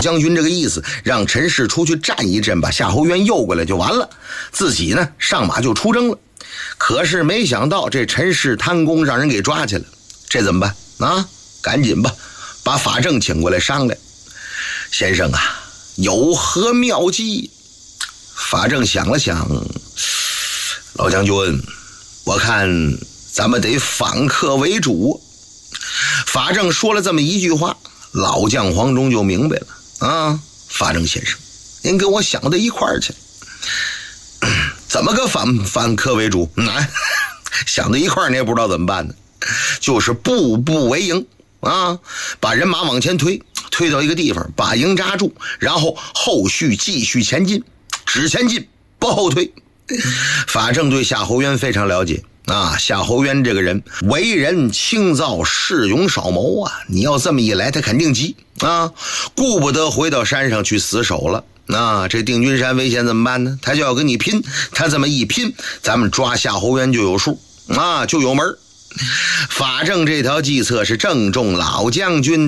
将军这个意思，让陈氏出去战一阵，把夏侯渊诱过来就完了，自己呢上马就出征了。可是没想到这陈氏贪功让人给抓去了，这怎么办啊？赶紧吧，把法正请过来商量。先生啊，有何妙计？法正想了想，老将军，我看咱们得反客为主。法正说了这么一句话，老将黄忠就明白了啊，法正先生，您跟我想的一块儿去。怎么个反客为主？想到一块儿你也不知道怎么办呢，就是步步为营啊，把人马往前推到一个地方，把营扎住，然后后续继续前进，只前进不后退。法正对夏侯渊非常了解啊，夏侯渊这个人为人轻躁，恃勇少谋啊，你要这么一来他肯定急啊，顾不得回到山上去死守了。这定军山危险怎么办呢？他就要跟你拼，他这么一拼，咱们抓夏侯渊就有数啊，就有门。法正这条计策是正中老将军